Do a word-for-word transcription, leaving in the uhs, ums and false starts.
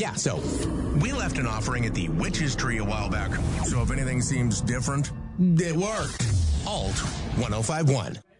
Yeah, so we left an offering at the Witches Tree a while back. So if anything seems different, it worked. Alt ten fifty-one.